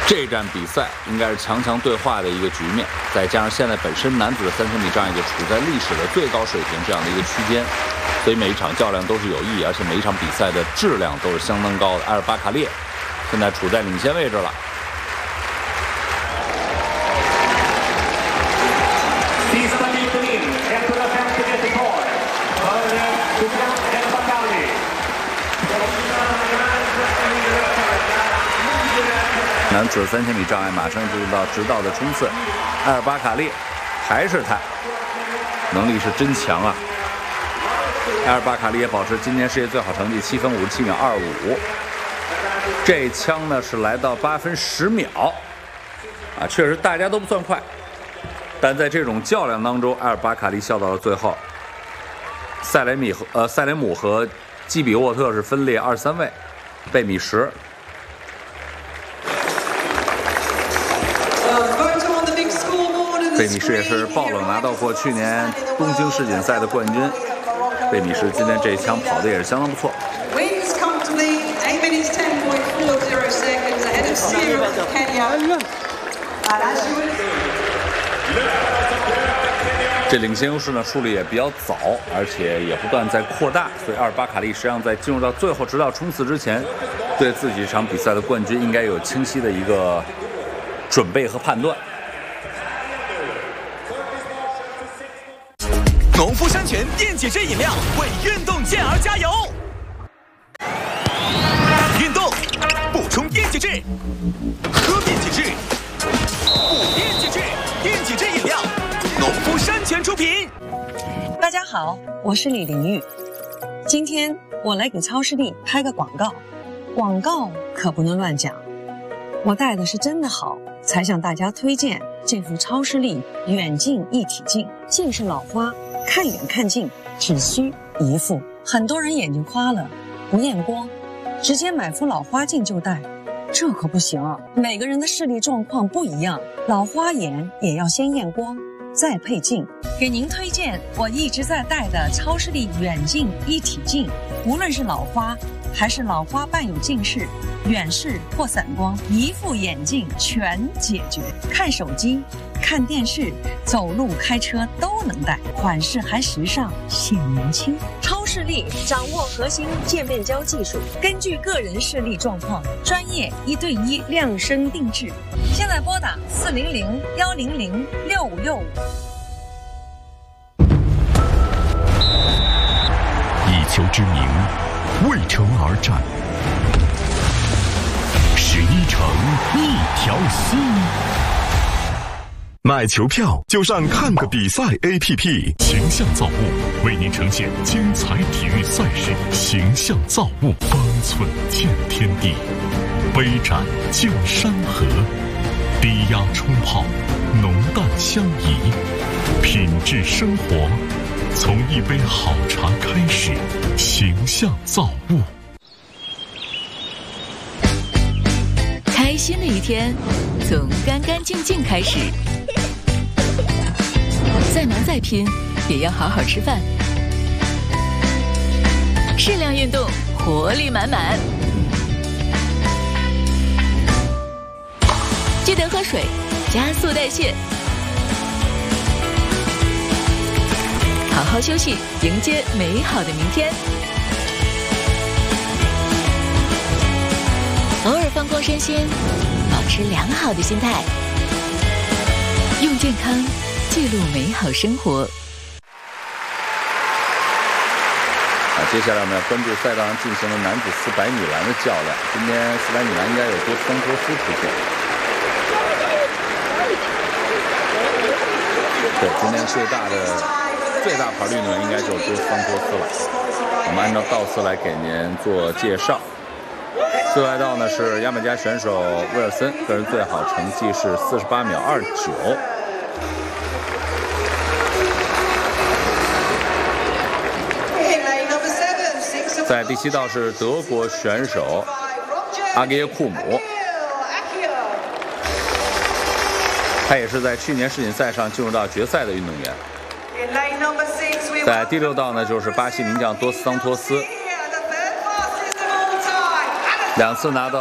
这站比赛应该是强强对话的一个局面，再加上现在本身男子的3000米障碍就处在历史的最高水平这样的一个区间，所以每一场较量都是有意义，而且每一场比赛的质量都是相当高的。埃尔巴卡列现在处在领先位置了。男子3000米障碍马上进入到直道的冲刺，埃尔巴卡列还是他，能力是真强啊！埃尔巴卡列保持今年世界最好成绩7分57秒25，这枪呢是来到8分10秒，啊，确实大家都不算快，但在这种较量当中，埃尔巴卡利笑到了最后。塞雷姆和基比沃特是分列2、3位，贝米什。贝米什也是爆冷拿到过去年东京世锦赛的冠军。贝米什今天这一枪跑的也是相当不错。这领先优势呢树立也比较早，而且也不断在扩大，所以埃尔巴卡利实际上在进入到最后直到冲刺之前，对自己这场比赛的冠军应该有清晰的一个准备和判断。 农夫山泉电解质饮料为运动健儿加油！运动补充电解质，喝电解质，补电解质，电解质饮料，农夫山泉出品。 大家好，我是李玲玉，今天我来给超视力拍个广告，广告可不能乱讲，我戴的是真的好，才向大家推荐这副超视力远近一体镜，近视老花。看远看近只需一副，很多人眼睛花了不验光，直接买副老花镜就戴，这可不行啊！每个人的视力状况不一样，老花眼也要先验光再配镜。给您推荐我一直在戴的超视力远近一体镜，无论是老花还是老花伴有近视、远视或散光，一副眼镜全解决。看手机、看电视、走路、开车都能戴，款式还时尚显年轻。超视力掌握核心渐变焦技术，根据个人视力状况，专业1对1量身定制。现在拨打400-100-6565。 以球之名，为城而战。11城一条心。买球票就上看个比赛 APP， 形象造物为您呈现精彩体育赛事，形象造物方寸见天地，杯盏见山河，低压冲泡，浓淡相宜，品质生活从一杯好茶开始，形象造物。 开心的一天从干干净净开始，再忙再拼也要好好吃饭，适量运动，活力满满。记得喝水，加速代谢，好好休息，迎接美好的明天。偶尔放光身心，保持良好的心态，用健康记录美好生活。 接下来我们要关注赛道上进行的男子400米栏的较量。今天400米栏应该有多斯桑托斯出现。对，今天最大牌运动员应该就是多斯桑托斯了。我们按照道次来给您做介绍。最外道呢是牙买加选手威尔森，个人最好成绩是48秒29。在第7道是德国选手阿格耶库姆，他也是在去年世锦赛上进入到决赛的运动员。在第6道呢就是巴西名将多斯桑托斯，2次拿到